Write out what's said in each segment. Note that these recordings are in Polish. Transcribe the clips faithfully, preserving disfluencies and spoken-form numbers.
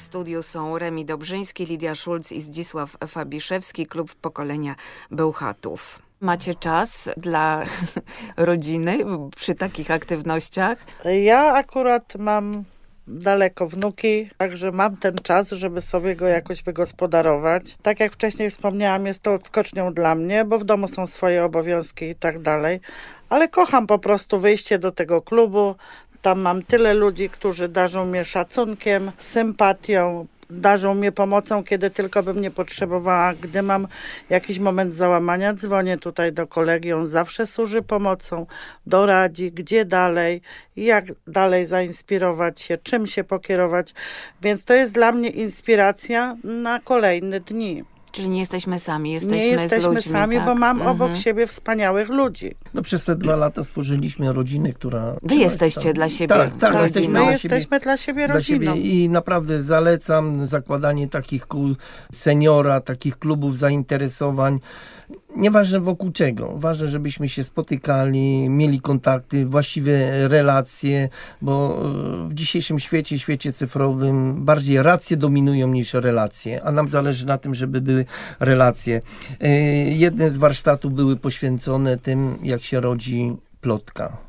studiu są Remi Dobrzyński, Lidia Szulc i Zdzisław Fabiszewski, Klub Pokolenia Bełchatów. Macie czas dla rodziny przy takich aktywnościach? Ja akurat mam daleko wnuki, także mam ten czas, żeby sobie go jakoś wygospodarować. Tak jak wcześniej wspomniałam, jest to odskocznią dla mnie, bo w domu są swoje obowiązki i tak dalej. Ale kocham po prostu wyjście do tego klubu. Tam mam tyle ludzi, którzy darzą mnie szacunkiem, sympatią, darzą mnie pomocą, kiedy tylko bym nie potrzebowała. Gdy mam jakiś moment załamania, dzwonię tutaj do kolegi, on zawsze służy pomocą, doradzi, gdzie dalej, jak dalej zainspirować się, czym się pokierować. Więc to jest dla mnie inspiracja na kolejne dni. Czyli nie jesteśmy sami, jesteśmy Nie jesteśmy z ludźmi, sami, tak? bo mam Mhm. obok siebie wspaniałych ludzi. No przez te dwa lata stworzyliśmy rodzinę, która... Wy jesteście tam, dla siebie tak, tak, rodziną. jesteśmy My dla jesteśmy siebie, dla siebie dla rodziną. siebie i naprawdę zalecam zakładanie takich kół seniora, takich klubów zainteresowań. Nieważne wokół czego. Ważne, żebyśmy się spotykali, mieli kontakty, właściwe relacje, bo w dzisiejszym świecie, świecie cyfrowym bardziej racje dominują niż relacje, a nam zależy na tym, żeby były relacje. Jedne z warsztatów były poświęcone tym, jak się rodzi plotka.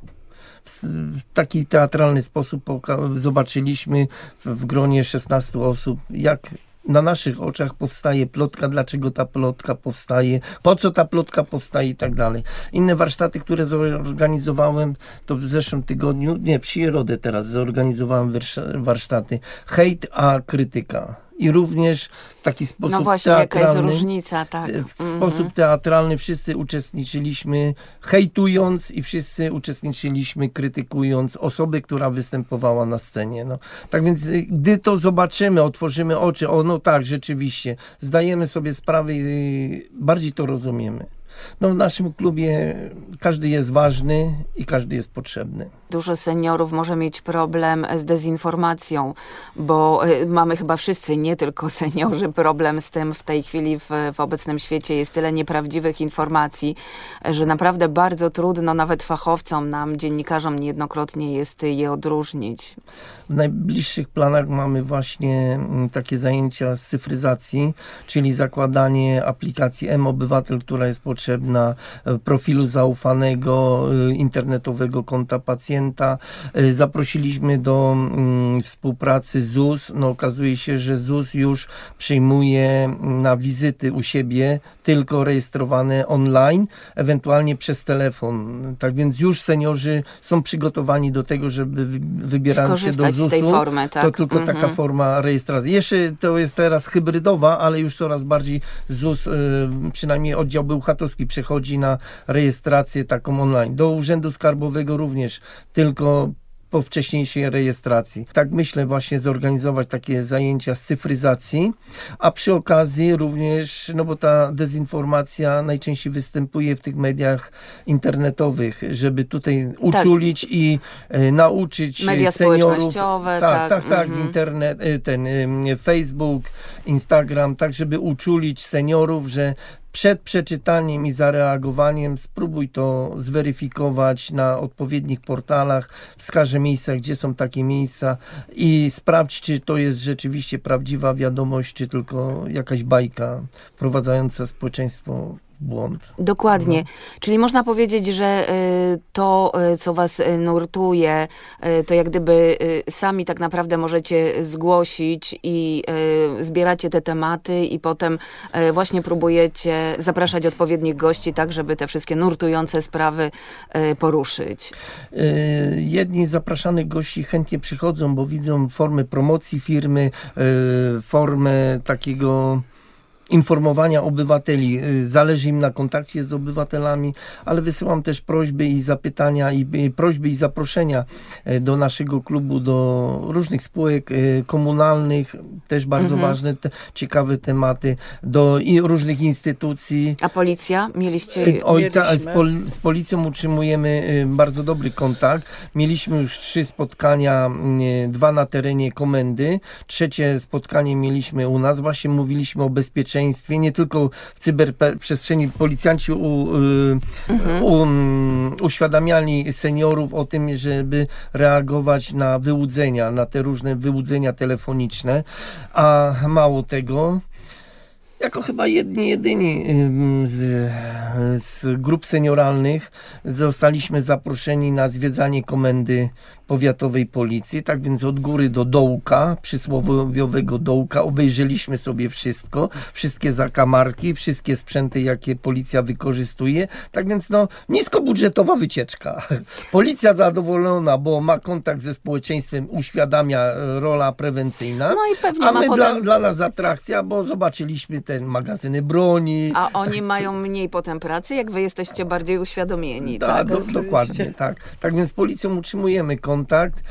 W taki teatralny sposób zobaczyliśmy w gronie szesnastu osób, jak na naszych oczach powstaje plotka, dlaczego ta plotka powstaje, po co ta plotka powstaje i tak dalej. Inne warsztaty, które zorganizowałem, to w zeszłym tygodniu, nie, przy Środę teraz zorganizowałem warsztaty Hejt, a krytyka. I również w taki sposób No właśnie, teatralny, jaka jest różnica, tak. w mm-hmm. sposób teatralny wszyscy uczestniczyliśmy hejtując i wszyscy uczestniczyliśmy krytykując osobę, która występowała na scenie. No. Tak więc gdy to zobaczymy, otworzymy oczy, o no tak, rzeczywiście, zdajemy sobie sprawę i bardziej to rozumiemy. No w naszym klubie każdy jest ważny i każdy jest potrzebny. Dużo seniorów może mieć problem z dezinformacją, bo mamy chyba wszyscy, nie tylko seniorzy, problem z tym w tej chwili w, w obecnym świecie. Jest tyle nieprawdziwych informacji, że naprawdę bardzo trudno nawet fachowcom, nam, dziennikarzom niejednokrotnie jest je odróżnić. W najbliższych planach mamy właśnie takie zajęcia z cyfryzacji, czyli zakładanie aplikacji M-Obywatel, która jest potrzebna, profilu zaufanego, internetowego konta pacjenta. Zaprosiliśmy do mm, współpracy Z U S. No, okazuje się, że Z U S już przyjmuje na wizyty u siebie tylko rejestrowane online, ewentualnie przez telefon. Tak więc już seniorzy są przygotowani do tego, żeby wybierając się do Z U S-u, z tej formy, tak? to tylko mhm. taka forma rejestracji. Jeszcze to jest teraz hybrydowa, ale już coraz bardziej Z U S, y, przynajmniej oddział bełchatowski, przechodzi na rejestrację taką online. Do Urzędu Skarbowego również tylko po wcześniejszej rejestracji. Tak myślę właśnie zorganizować takie zajęcia z cyfryzacji, a przy okazji również, no bo ta dezinformacja najczęściej występuje w tych mediach internetowych, żeby tutaj uczulić tak. i e, nauczyć media seniorów. społecznościowe. Tak, tak, tak, tak, mhm. internet, ten Facebook, Instagram, tak żeby uczulić seniorów, że przed przeczytaniem i zareagowaniem spróbuj to zweryfikować na odpowiednich portalach, wskażę miejsca, gdzie są takie miejsca i sprawdź, czy to jest rzeczywiście prawdziwa wiadomość, czy tylko jakaś bajka wprowadzająca społeczeństwo w błąd. Dokładnie. No. Czyli można powiedzieć, że to, co was nurtuje, to jak gdyby sami tak naprawdę możecie zgłosić i zbieracie te tematy i potem właśnie próbujecie zapraszać odpowiednich gości, tak żeby te wszystkie nurtujące sprawy poruszyć. Jedni z zapraszanych gości chętnie przychodzą, bo widzą formę promocji firmy, formę takiego informowania obywateli. Zależy im na kontakcie z obywatelami, ale wysyłam też prośby i zapytania, i, i prośby i zaproszenia do naszego klubu, do różnych spółek komunalnych, też bardzo mhm. ważne, te, ciekawe tematy, do i różnych instytucji. A policja? Mieliście? Oj, ta, z, pol, z policją utrzymujemy bardzo dobry kontakt. Mieliśmy już trzy spotkania, dwa na terenie komendy, trzecie spotkanie mieliśmy u nas. Właśnie mówiliśmy o bezpieczeństwie społeczeństwie, nie tylko w cyberprzestrzeni. Policjanci u, mhm. u, uświadamiali seniorów o tym, żeby reagować na wyłudzenia, na te różne wyłudzenia telefoniczne, a mało tego, jako chyba jedni, jedyni z, z grup senioralnych zostaliśmy zaproszeni na zwiedzanie komendy powiatowej policji, tak więc od góry do dołka, przysłowiowego dołka, obejrzeliśmy sobie wszystko, wszystkie zakamarki, wszystkie sprzęty, jakie policja wykorzystuje, tak więc no niskobudżetowa wycieczka. Policja zadowolona, bo ma kontakt ze społeczeństwem, uświadamia, rola prewencyjna, no i pewnie a ma my potem... dla, dla nas atrakcja, bo zobaczyliśmy te magazyny broni. A oni mają mniej potem pracy, jak wy jesteście bardziej uświadomieni. Da, tak, do, dokładnie, tak. Tak więc z policją utrzymujemy kontakt.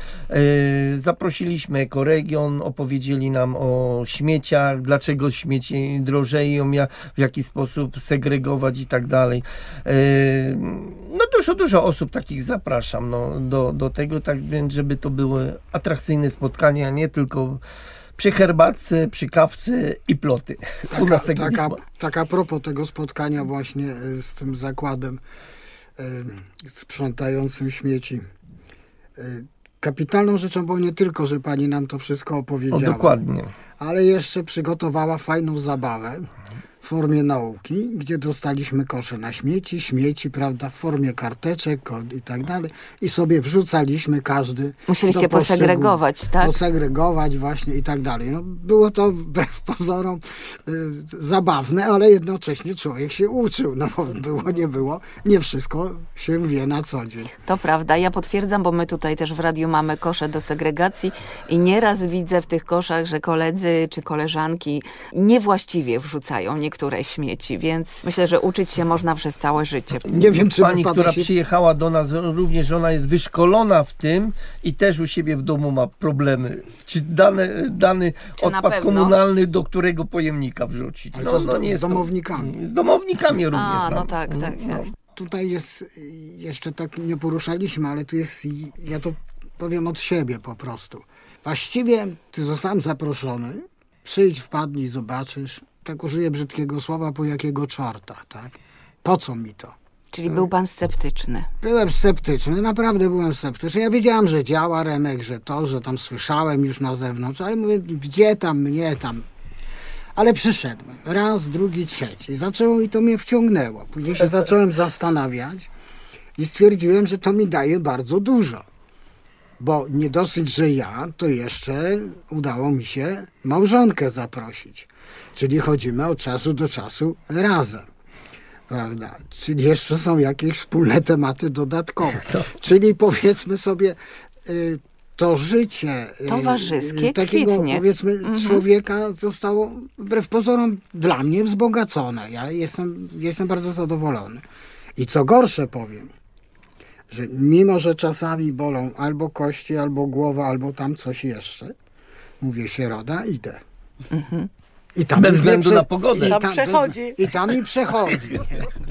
Zaprosiliśmy ekoregion, opowiedzieli nam o śmieciach, dlaczego śmieci drożeją, jak, w jaki sposób segregować i tak dalej. No dużo, dużo osób takich zapraszam no, do, do tego, tak więc, żeby to były atrakcyjne spotkania, nie tylko przy herbatce, przy kawce i ploty. Taka, U nas tego taka, tak a propos tego spotkania właśnie z tym zakładem y, sprzątającym śmieci. Y, kapitalną rzeczą było nie tylko, że pani nam to wszystko opowiedziała, o, dokładnie, ale jeszcze przygotowała fajną zabawę w formie nauki, gdzie dostaliśmy kosze na śmieci, śmieci, prawda, w formie karteczek i tak dalej i sobie wrzucaliśmy każdy. Musieliście posegregować, tak? Posegregować właśnie i tak dalej. No, było to wbrew pozorom y, zabawne, ale jednocześnie człowiek się uczył, no bo było, nie było, nie wszystko się wie na co dzień. To prawda, ja potwierdzam, bo my tutaj też w radiu mamy kosze do segregacji i nieraz widzę w tych koszach, że koledzy czy koleżanki niewłaściwie wrzucają niektóre śmieci, więc myślę, że uczyć się można przez całe życie. Nie wiem, czy pani, która się... przyjechała do nas, również ona jest wyszkolona w tym i też u siebie w domu ma problemy. Czy dany, dany czy odpad komunalny do którego pojemnika wrzucić. No, to z, no, nie z domownikami. To, z domownikami również. A, no tak, tak, no. tak. Tutaj jest, jeszcze tak nie poruszaliśmy, ale tu jest, ja to powiem od siebie po prostu. Właściwie ty zostałem zaproszony, przyjdź, wpadnij, zobaczysz. Tak użyję brzydkiego słowa, po jakiego czarta, tak? Po co mi to? Czyli był pan sceptyczny. Byłem sceptyczny, naprawdę byłem sceptyczny. Ja wiedziałem, że działa Remek, że to, że tam słyszałem już na zewnątrz, ale mówię, gdzie tam, mnie tam. Ale przyszedłem. Raz, drugi, trzeci. Zaczęło i to mnie wciągnęło. Później się zacząłem zastanawiać i stwierdziłem, że to mi daje bardzo dużo. Bo nie dosyć, że ja, to jeszcze udało mi się małżonkę zaprosić. Czyli chodzimy od czasu do czasu razem. Prawda? Czyli jeszcze są jakieś wspólne tematy dodatkowe. Czyli powiedzmy sobie, y, to życie y, towarzyskie takiego kwitnie. powiedzmy mhm. człowieka zostało wbrew pozorom dla mnie wzbogacone. Ja jestem, jestem bardzo zadowolony. I co gorsze powiem, że mimo, że czasami bolą albo kości, albo głowa, albo tam coś jeszcze, mówię się roda, idę. Mhm. I tam bez względu na pogodę. I tam, tam przechodzi. Bez, I tam i przechodzi.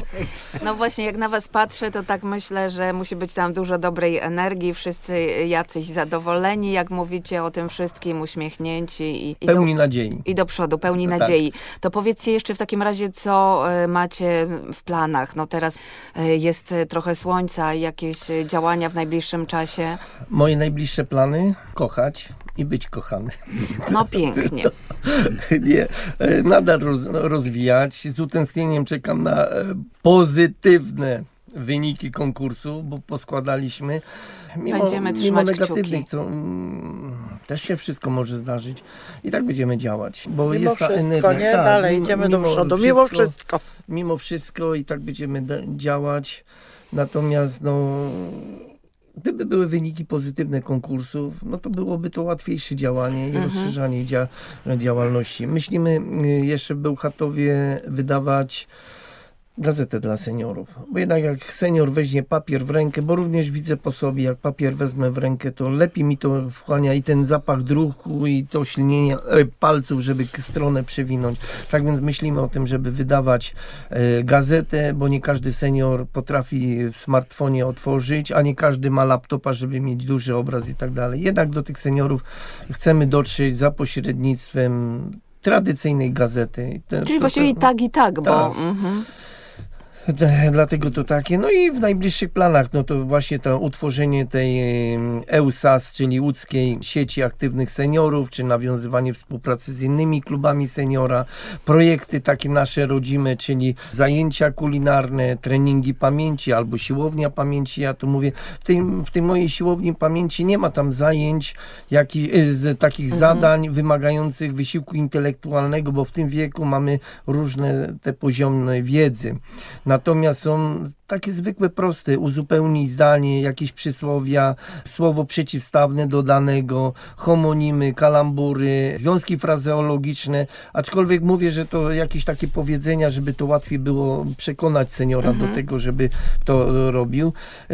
No właśnie, jak na was patrzę, to tak myślę, że musi być tam dużo dobrej energii, wszyscy jacyś zadowoleni, jak mówicie o tym wszystkim, uśmiechnięci. I, i pełni do, nadziei. I do przodu, pełni no nadziei. Tak. To powiedzcie jeszcze w takim razie, co macie w planach. No teraz jest trochę słońca, jakieś działania w najbliższym czasie. Moje najbliższe plany? Kochać i być kochany. No pięknie. Nie, nadal roz, rozwijać. Z utęsknieniem czekam na pozytywne wyniki konkursu, bo poskładaliśmy. Mimo, będziemy mimo trzymać negatywnych, kciuki. co mm, też się wszystko może zdarzyć. I tak będziemy działać. Bo Mimo jest ta wszystko, energia. nie? Tak, Dalej mimo, idziemy mimo do przodu. Wszystko, Mimo wszystko. Mimo wszystko i tak będziemy działać. Natomiast no... Gdyby były wyniki pozytywne konkursów, no to byłoby to łatwiejsze działanie i Mhm. rozszerzanie dzia działalności. Myślimy jeszcze w Bełchatowie wydawać gazetę dla seniorów. Bo jednak jak senior weźmie papier w rękę, bo również widzę po sobie, jak papier wezmę w rękę, to lepiej mi to wchłania i ten zapach druku i to ślinienie e, palców, żeby stronę przewinąć. Tak więc myślimy o tym, żeby wydawać e, gazetę, bo nie każdy senior potrafi w smartfonie otworzyć, a nie każdy ma laptopa, żeby mieć duży obraz i tak dalej. Jednak do tych seniorów chcemy dotrzeć za pośrednictwem tradycyjnej gazety. To, Czyli to, właściwie to, i tak, i tak, bo... tak. Mhm. Dlatego to takie. No i w najbliższych planach, no to właśnie to utworzenie tej E U S A S, czyli łódzkiej sieci aktywnych seniorów, czy nawiązywanie współpracy z innymi klubami seniora, projekty takie nasze rodzime, czyli zajęcia kulinarne, treningi pamięci albo siłownia pamięci. Ja tu mówię, w tej, w tej mojej siłowni pamięci nie ma tam zajęć, jakich, z takich mhm. zadań wymagających wysiłku intelektualnego, bo w tym wieku mamy różne te poziomy wiedzy. Natomiast są takie zwykłe, proste, uzupełnij zdanie, jakieś przysłowia, słowo przeciwstawne do danego, homonimy, kalambury, związki frazeologiczne, aczkolwiek mówię, że to jakieś takie powiedzenia, żeby to łatwiej było przekonać seniora mhm. do tego, żeby to robił.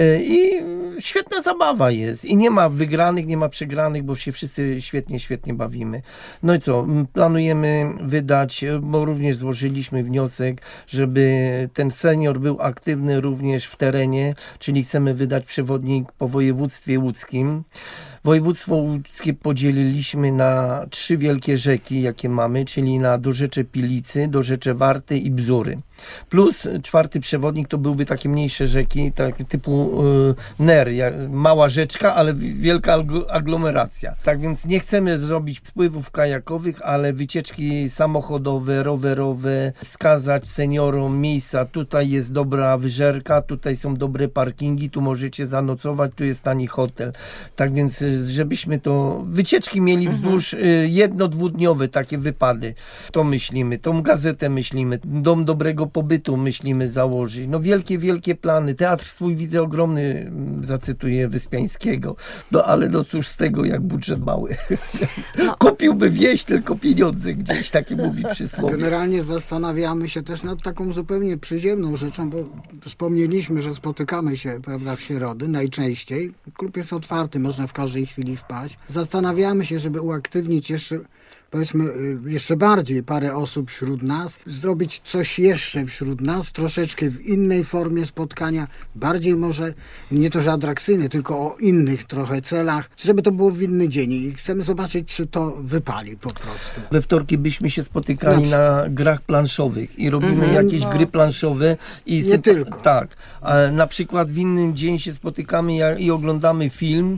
I świetna zabawa jest. I nie ma wygranych, nie ma przegranych, bo się wszyscy świetnie, świetnie bawimy. No i co? Planujemy wydać, bo również złożyliśmy wniosek, żeby ten senior był aktywny również w terenie, czyli chcemy wydać przewodnik po województwie łódzkim. Województwo łódzkie podzieliliśmy na trzy wielkie rzeki, jakie mamy, czyli na Dorzecze Pilicy, Dorzecze Warty i Bzury. Plus czwarty przewodnik to byłby takie mniejsze rzeki, tak, typu y, Ner, jak, mała rzeczka, ale wielka aglomeracja. Tak więc nie chcemy zrobić spływów kajakowych, ale wycieczki samochodowe, rowerowe, wskazać seniorom miejsca. Tutaj jest dobra wyżerka, tutaj są dobre parkingi, tu możecie zanocować, tu jest tani hotel. Tak więc żebyśmy to wycieczki mieli wzdłuż mhm. jedno, dwudniowe takie wypady. To myślimy, tą gazetę myślimy, dom dobrego pobytu myślimy założyć. No wielkie, wielkie plany. Teatr swój widzę ogromny, zacytuję Wyspiańskiego. No ale no cóż z tego, jak budżet mały. No. Kupiłby wieś, tylko pieniądze gdzieś, takie mówi przysłowie. Generalnie zastanawiamy się też nad taką zupełnie przyziemną rzeczą, bo wspomnieliśmy, że spotykamy się, prawda, w środy najczęściej. Klub jest otwarty, można w każdej chwili wpaść. Zastanawiamy się, żeby uaktywnić jeszcze, powiedzmy, jeszcze bardziej parę osób wśród nas, zrobić coś jeszcze wśród nas, troszeczkę w innej formie spotkania, bardziej może, nie to, że atrakcyjne, tylko o innych trochę celach, żeby to było w inny dzień i chcemy zobaczyć, czy to wypali po prostu. We wtorki byśmy się spotykali na, na grach planszowych i robimy mhm. jakieś no, gry planszowe. I nie tylko. Tak, a na przykład w innym dzień się spotykamy i oglądamy film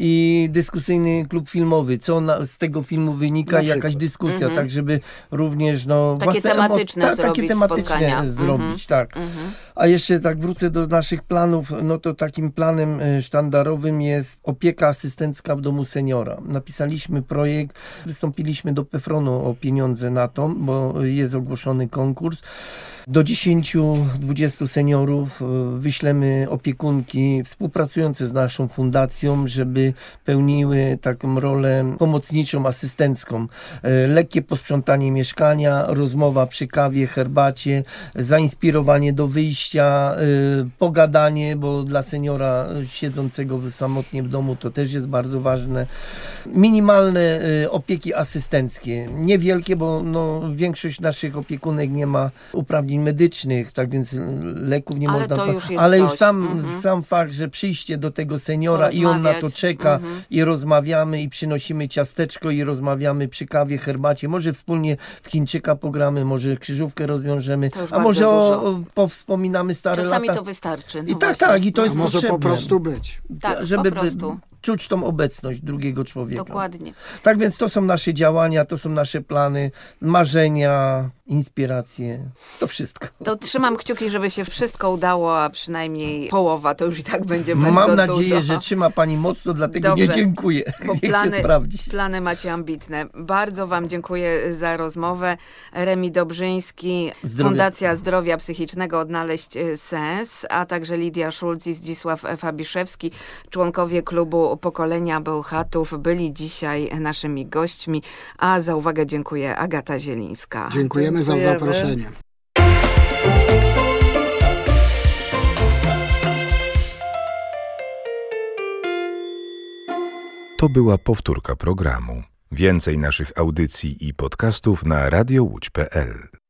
i dyskusyjny klub filmowy, co na, z tego filmu wynika, jakaś dyskusja, mm-hmm. tak żeby również no, takie tematyczne emo- ta, takie tematyczne spotkania. zrobić, Mm-hmm. tak. Mm-hmm. A jeszcze tak wrócę do naszych planów, no to takim planem sztandarowym jest opieka asystencka w domu seniora. Napisaliśmy projekt, wystąpiliśmy do Pefronu o pieniądze na to, bo jest ogłoszony konkurs. Do dziesięciu dwudziestu seniorów wyślemy opiekunki współpracujące z naszą fundacją, żeby pełniły taką rolę pomocniczą, asystencką. Lekkie posprzątanie mieszkania, rozmowa przy kawie, herbacie, zainspirowanie do wyjścia, pogadanie, bo dla seniora siedzącego samotnie w domu to też jest bardzo ważne. Minimalne opieki asystenckie, niewielkie, bo no, większość naszych opiekunek nie ma uprawnień medycznych, tak więc leków nie ale można... To już jest ale coś. już sam, mhm. sam fakt, że przyjście do tego seniora i on na to czeka mhm. i rozmawiamy i przynosimy ciasteczko i rozmawiamy przy kawie, herbacie, może wspólnie w Chińczyka pogramy, może krzyżówkę rozwiążemy, a może o, o, powspominamy stare Czasami lata. to wystarczy. No I tak, właśnie. tak, i to a jest może potrzebne. po prostu być. Tak, żeby po prostu. czuć tą obecność drugiego człowieka. Dokładnie. Tak więc to są nasze działania, to są nasze plany, marzenia, inspiracje, to wszystko. To trzymam kciuki, żeby się wszystko udało, a przynajmniej połowa to już i tak będzie bardzo Mam nadzieję, dużo. że trzyma pani mocno, dlatego Dobrze, nie dziękuję. Bo Niech plany, się sprawdzi. plany macie ambitne. Bardzo wam dziękuję za rozmowę. Remi Dobrzyński, Zdrowie. Fundacja Zdrowia Psychicznego Odnaleźć Sens, a także Lidia Szulc i Zdzisław Fabiszewski, członkowie klubu Pokolenia Bełchatów, byli dzisiaj naszymi gośćmi, a za uwagę dziękuję Agata Zielińska. Dziękujemy, Dziękujemy. za zaproszenie. To była powtórka programu. Więcej naszych audycji i podcastów na radio łódź kropka pe el.